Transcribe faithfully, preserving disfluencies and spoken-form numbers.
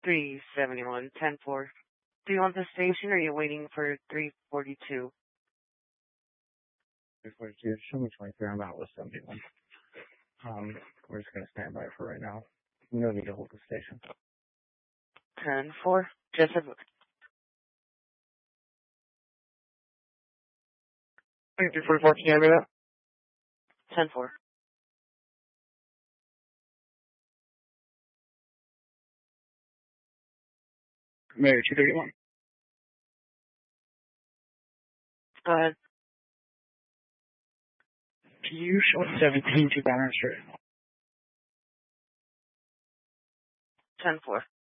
three seventy-one, ten four. Do you want the station or are you waiting for three forty-two? three forty-two, show me twenty-three, I'm out with seventy-one. Um, we're just going to stand by for right now. No need to hold the station. ten four, just a look. three forty-four, can you hear me that? ten four. Mayor two thirty-one. Go ahead. Can you show us seventeen to Banner Street? ten four.